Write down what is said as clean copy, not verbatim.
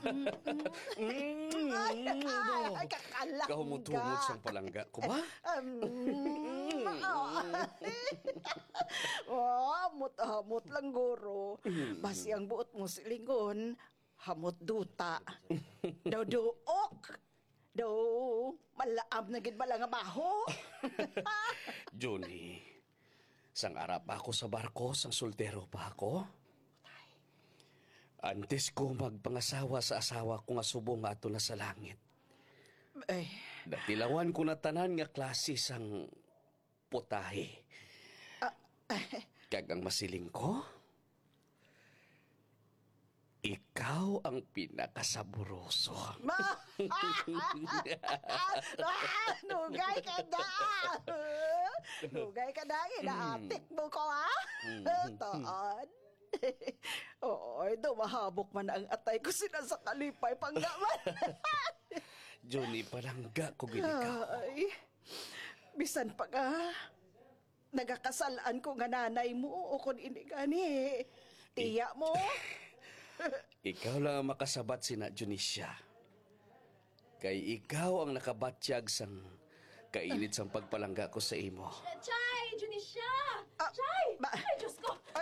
Ay, kakalangga. Kahumot-humot sang palangga ko ba? Hamot lang, guro. Basi ang buot mo silingon, hamot duta. Daw duok. Daw malaab na gid bala nga baho. Johnny, sang arap ako sa barko, sang soltero pa ako. Antes ko magpangasawa sa asawa ko nga subong nga ato na sa langit. Ay, Datilawan ko na tanan nga klase sang putahe. Kag ang masiling ko, ikaw ang pinakasaburoso. Nugay ka da. Nugay ka da. Inaatik mo ko, ha? Taan. Oo, dumahabok man ang atay ko sila sa kalipay panggaman. Johnny, palangga ko ginikaw. Ay, bisan pa nga, nagakasalaan ko nga nanay mo o kung ini gani. Tiya mo. Ikaw lang ang makasabat sina Junisha. Kay ikaw ang nakabatyag sang kainit sang pagpalangga ko sa imo. Chay! Junisha! Ah, Chay! ba- Ay, Diyos ko!